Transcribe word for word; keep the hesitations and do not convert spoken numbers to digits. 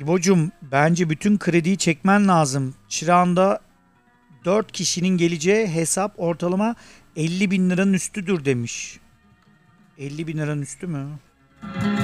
İbo'cum bence bütün krediyi çekmen lazım. Çırağında dört kişinin geleceği hesap ortalama elli bin liranın üstüdür demiş. elli bin liranın üstü mü?